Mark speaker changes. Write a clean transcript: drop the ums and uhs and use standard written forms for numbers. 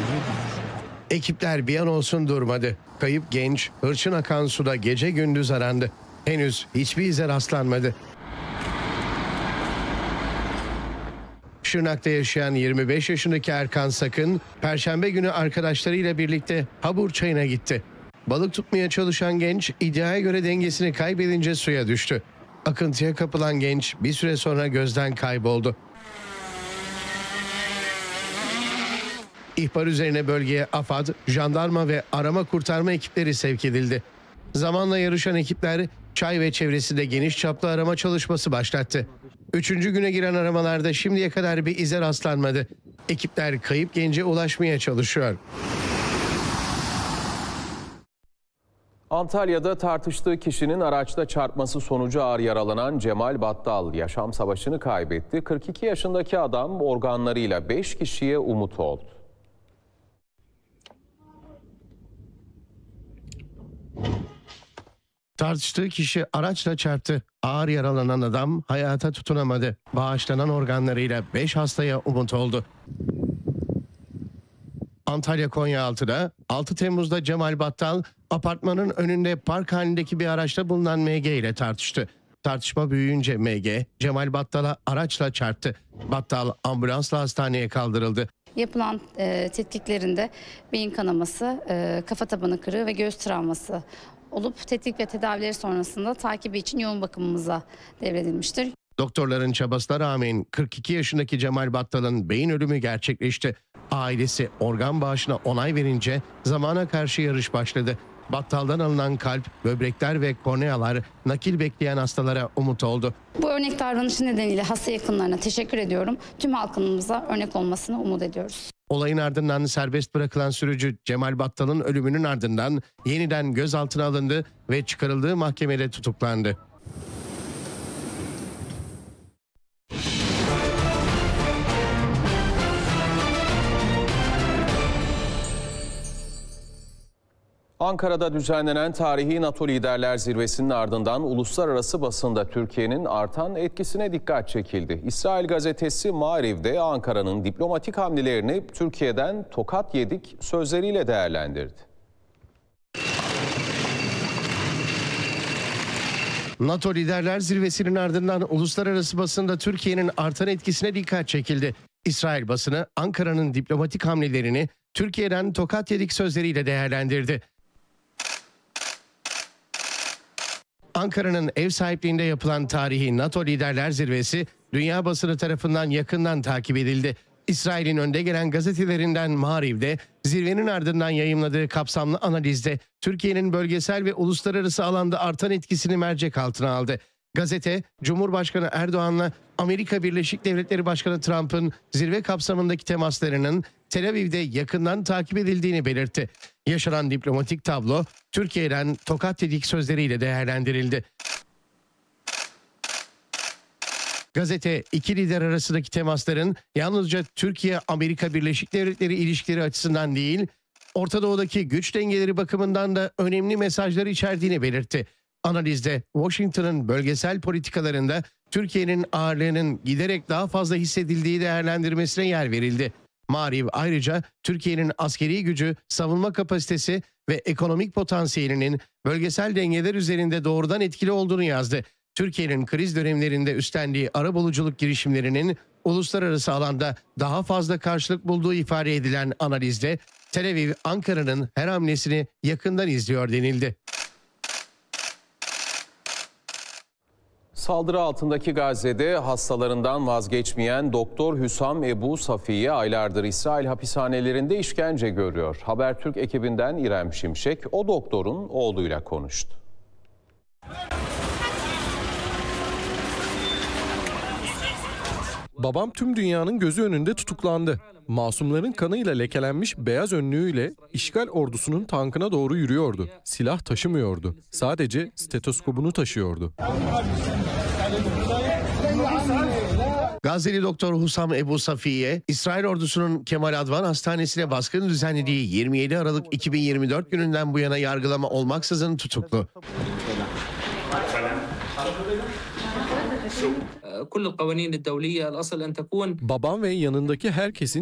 Speaker 1: Ekipler bir an olsun durmadı. Kayıp genç hırçın akan suda gece gündüz arandı. Henüz hiçbir ize rastlanmadı. Şırnak'ta yaşayan 25 yaşındaki Erkan Sakın, Perşembe günü arkadaşlarıyla birlikte Habur Çayı'na gitti. Balık tutmaya çalışan genç iddiaya göre dengesini kaybedince suya düştü. Akıntıya kapılan genç bir süre sonra gözden kayboldu. İhbar üzerine bölgeye AFAD, jandarma ve arama kurtarma ekipleri sevk edildi. Zamanla yarışan ekipler Çay ve çevresinde geniş çaplı arama çalışması başlattı. Üçüncü güne giren aramalarda şimdiye kadar bir ize rastlanmadı. Ekipler kayıp gence ulaşmaya çalışıyor.
Speaker 2: Antalya'da tartıştığı kişinin araçta çarpması sonucu ağır yaralanan Cemal Battal yaşam savaşını kaybetti. 42 yaşındaki adam organlarıyla 5 kişiye umut oldu.
Speaker 1: Tartıştığı kişi araçla çarptı. Ağır yaralanan adam hayata tutunamadı. Bağışlanan organlarıyla 5 hastaya umut oldu. Antalya Konyaaltı'da 6 Temmuz'da Cemal Battal apartmanın önünde park halindeki bir araçta bulunan MG ile tartıştı. Tartışma büyüyünce MG Cemal Battal'a araçla çarptı. Battal ambulansla hastaneye kaldırıldı.
Speaker 3: Yapılan tetkiklerinde beyin kanaması, kafa tabanı kırığı ve göğüs travması olup tetkik ve tedavileri sonrasında takibi için yoğun bakımımıza devredilmiştir.
Speaker 1: Doktorların çabasına rağmen 42 yaşındaki Cemal Battal'ın beyin ölümü gerçekleşti. Ailesi organ bağışına onay verince zamana karşı yarış başladı. Battal'dan alınan kalp, böbrekler ve kornealar nakil bekleyen hastalara umut oldu.
Speaker 3: Bu örnek davranışı nedeniyle hasta yakınlarına teşekkür ediyorum. Tüm halkımıza örnek olmasını umut ediyoruz.
Speaker 1: Olayın ardından serbest bırakılan sürücü Cemal Battal'ın ölümünün ardından yeniden gözaltına alındı ve çıkarıldığı mahkemede tutuklandı.
Speaker 2: Ankara'da düzenlenen tarihi NATO Liderler Zirvesi'nin ardından uluslararası basında Türkiye'nin artan etkisine dikkat çekildi. İsrail gazetesi Maariv'de Ankara'nın diplomatik hamlelerini Türkiye'den tokat yedik sözleriyle değerlendirdi.
Speaker 1: NATO Liderler Zirvesi'nin ardından uluslararası basında Türkiye'nin artan etkisine dikkat çekildi. İsrail basını Ankara'nın diplomatik hamlelerini Türkiye'den tokat yedik sözleriyle değerlendirdi. Ankara'nın ev sahipliğinde yapılan tarihi NATO Liderler Zirvesi dünya basını tarafından yakından takip edildi. İsrail'in önde gelen gazetelerinden Maariv'de zirvenin ardından yayımladığı kapsamlı analizde Türkiye'nin bölgesel ve uluslararası alanda artan etkisini mercek altına aldı. Gazete, Cumhurbaşkanı Erdoğan'la Amerika Birleşik Devletleri Başkanı Trump'ın zirve kapsamındaki temaslarının Tel Aviv'de yakından takip edildiğini belirtti. Yaşanan diplomatik tablo Türkiye'den tokat yedik sözleriyle değerlendirildi. Gazete, iki lider arasındaki temasların yalnızca Türkiye-Amerika Birleşik Devletleri ilişkileri açısından değil, Orta Doğu'daki güç dengeleri bakımından da önemli mesajları içerdiğini belirtti. Analizde Washington'ın bölgesel politikalarında Türkiye'nin ağırlığının giderek daha fazla hissedildiği değerlendirmesine yer verildi. Maariv ayrıca Türkiye'nin askeri gücü, savunma kapasitesi ve ekonomik potansiyelinin bölgesel dengeler üzerinde doğrudan etkili olduğunu yazdı. Türkiye'nin kriz dönemlerinde üstlendiği arabuluculuk girişimlerinin uluslararası alanda daha fazla karşılık bulduğu ifade edilen analizde Tel Aviv, Ankara'nın her hamlesini yakından izliyor denildi.
Speaker 2: Saldırı altındaki Gazze'de hastalarından vazgeçmeyen Doktor Hüsam Ebu Safiye aylardır İsrail hapishanelerinde işkence görüyor. Habertürk ekibinden İrem Şimşek o doktorun oğluyla konuştu.
Speaker 4: Babam tüm dünyanın gözü önünde tutuklandı. Masumların kanıyla lekelenmiş beyaz önlüğüyle işgal ordusunun tankına doğru yürüyordu. Silah taşımıyordu. Sadece stetoskopunu taşıyordu.
Speaker 1: Gazze'li Doktor Hüsam Ebu Safiye, İsrail ordusunun Kemal Advan Hastanesi'ne baskın düzenlediği 27 Aralık 2024 gününden bu yana yargılama olmaksızın tutuklu.
Speaker 4: Babam ve yanındaki herkesin